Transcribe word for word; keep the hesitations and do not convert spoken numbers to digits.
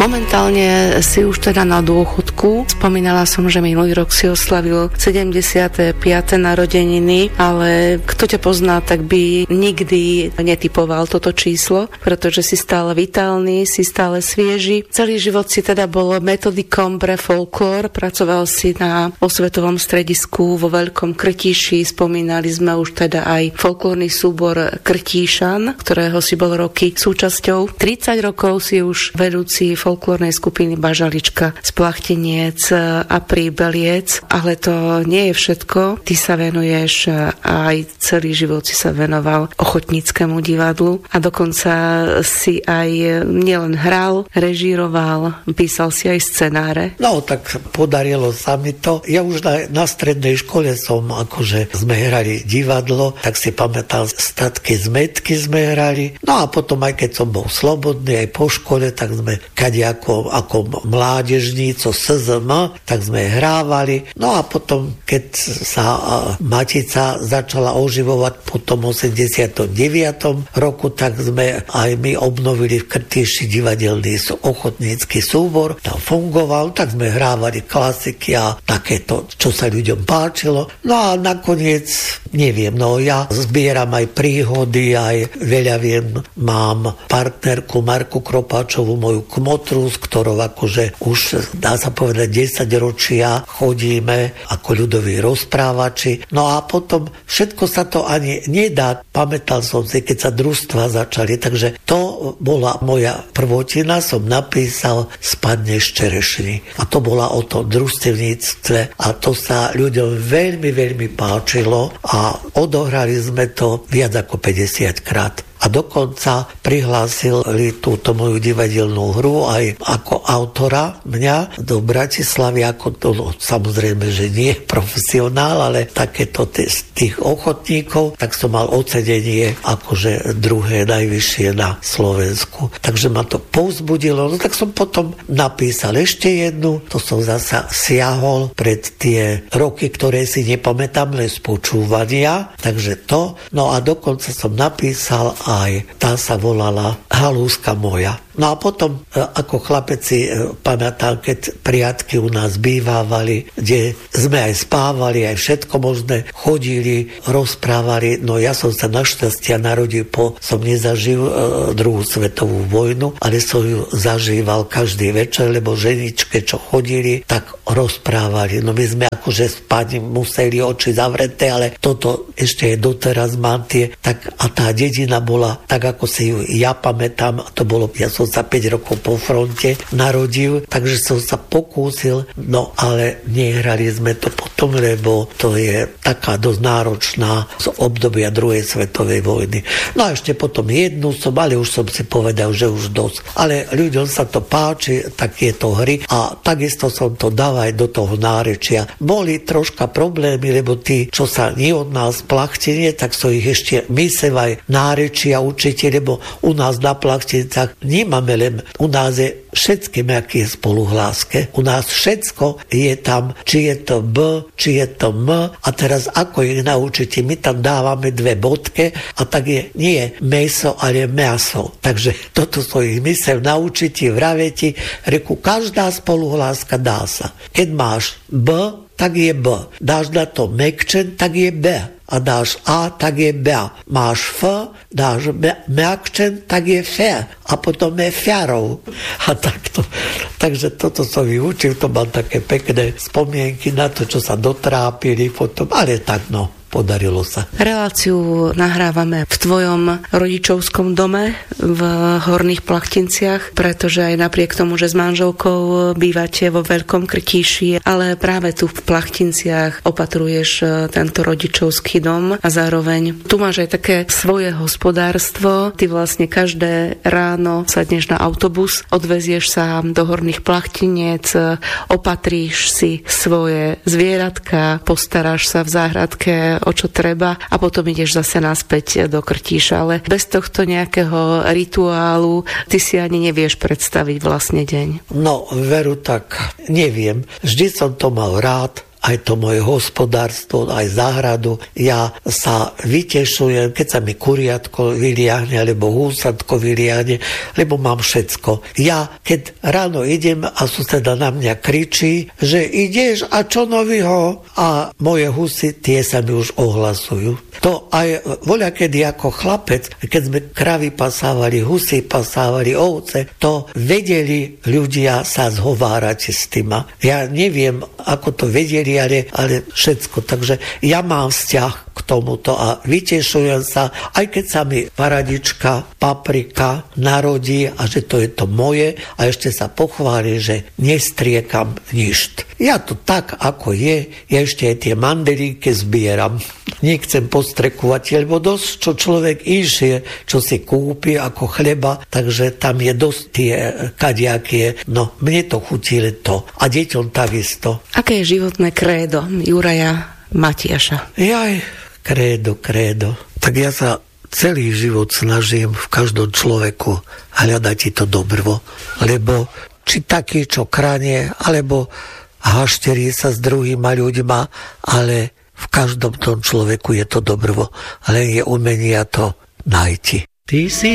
Momentálne si už teda na dôchodku. Spomínala som, že minulý rok si oslavil sedemdesiate piate narodeniny, ale kto ťa pozná, tak by nikdy netypoval toto číslo, pretože si stále vitálny, si stále svieži. Celý život si teda bol metodikom pre folklór, pracoval si na osvetovom stredisku vo Veľkom Krtíši, spomínali sme už teda aj folklórny súbor Krtíšan, ktorého si bol roky súčasťou. tridsať rokov si už vedúci folklórnej skupiny Bažalička z Plachteniec a Príbeliec, ale to nie je všetko. Ty sa venuješ aj celý život si sa venoval ochotníckemu divadlu a dokonca si aj nielen hral, režíroval, písal si aj scenáre. No, tak podarilo sa mi to. Ja už na, na strednej škole som, akože sme hrali divadlo, tak si pamätám, statky zmetky sme hrali. No a potom, aj keď som bol slobodný, aj po škole, tak sme kade ako, ako mládežníco es zet em, tak sme hrávali. No a potom, keď sa Matica začala oživovať po tom osemdesiatom deviatom roku, tak sme aj my obnovili v Krtíši divadelný ochotnícky súbor. Tam fungoval, tak sme hrávali klasiky a takéto, čo sa ľuďom páčilo. No a nakoniec, neviem, no ja zbieram aj príhody, aj veľa viem, mám partnerku Marku Kropáčovú, moju kmotru, s ktorou akože už dá sa povedať desať ročia chodíme ako ľudoví rozprávači. No a potom všetko sa to ani nedá. Pamätal som si, keď sa družstva začali, takže to bola moja prvotina, som napísal Spadne z čerešní. A to bola o tom družstevníctve a to sa ľuďom veľmi, veľmi páčilo a odohrali sme to viac ako päťdesiat krát. A dokonca prihlásili túto moju divadelnú hru aj ako autora mňa do Bratislavy, ako to, no, samozrejme, že nie profesionál, ale takéto t- z tých ochotníkov, tak som mal ocenenie akože druhé najvyššie na Slovensku. Takže ma to povzbudilo, no tak som potom napísal ešte jednu, to som zasa siahol pred tie roky, ktoré si nepamätám len z počúvania, takže to, no a dokonca som napísal aj tá sa volala Halúska moja. No a potom, ako chlapec si pamätám, keď priatky u nás bývávali, kde sme aj spávali, aj všetko možné, chodili, rozprávali. No ja som sa našťastia narodil po, som nezažil e, druhú svetovú vojnu, ale som ju zažíval každý večer, lebo ženičke, čo chodili, tak rozprávali. No my sme akože spať museli oči zavreté, ale toto ešte je doteraz mám tie, tak a tá dedina bola, tak ako si ju ja pamätám, to bolo, ja som sa päť rokov po fronte narodil, takže som sa pokúsil, no ale nehrali sme to potom, lebo to je taká dosť náročná z obdobia druhej svetovej vojny. No a ešte potom jednu som, ale už som si povedal, že už dosť. Ale ľuďom sa to páči, takéto hry a takisto som to dal aj do toho nárečia. Boli troška problémy, lebo tí, čo sa nie od nás plachtenie, tak so ich ešte mysev aj nárečia určite, lebo u nás na Plachtenicách nemáme len, u nás je všetkým, aký je spoluhláske. U nás všetko je tam, či je to B, či je to M a teraz ako ich naučíte, my tam dávame dve bodke a tak je, nie je meso, ale meso. Takže toto so ich mysev naučíte, vravete, reku, každá spoluhláska dá sa. Keď máš B, tak je B. Dáš na to mekčen, tak je B. A dáš A, tak je B. Máš F, dáš mekčen, tak je F. A potom je Fiarov. A takto. Takže toto som vyučil, to mám také pekné spomienky na to, čo sa dotrápili potom, ale tak no. Podarilo sa. Reláciu nahrávame v tvojom rodičovskom dome v Horných Plachtinciach, pretože aj napriek tomu, že s manželkou bývate vo Veľkom Krtíši, ale práve tu v Plachtinciach opatruješ tento rodičovský dom a zároveň tu máš aj také svoje hospodárstvo. Ty vlastne každé ráno sadneš na autobus, odvezieš sa do Horných Plachtiniec, opatríš si svoje zvieratka, postaráš sa v záhradke o čo treba a potom ideš zase naspäť do Krtíša. Ale bez tohto nejakého rituálu ty si ani nevieš predstaviť vlastne deň. No, veru tak neviem. Vždy som to mal rád aj to moje hospodárstvo, aj záhradu. Ja sa vytešujem, keď sa mi kuriatko vyliahne, alebo húsatko vyliahne, lebo mám všetko. Ja, keď ráno idem a suseda na mňa kričí, že ideš a čo novýho? A moje husy, tie sa mi už ohlasujú. To aj voľakedy ako chlapec, keď sme kravy pasávali, husy pasávali, ovce, to vedeli ľudia sa zhovárať s týma. Ja neviem, ako to vedeli, ale, ale všetko. Takže ja mám vzťah k tomuto a vytešujem sa, aj keď sa mi paradička, paprika narodí a že to je to moje a ešte sa pochváli, že nestriekam ništ. Ja to tak, ako je, ja ešte aj tie mandarínky zbieram. Nechcem postrekovať, lebo dosť, čo človek išie, čo si kúpi ako chleba, takže tam je dosť tie kadiakie. No, mne to chutí to. A deťom takisto. Aké je životné krédo Juraja Matiaša? Jaj, krédo, krédo. Tak ja sa celý život snažím v každom človeku hľadať to dobro. Lebo či taký, čo kranie, alebo hašterí sa s druhýma ľuďma, ale v každom tom človeku je to dobro. Len je umenia to najti. Ty si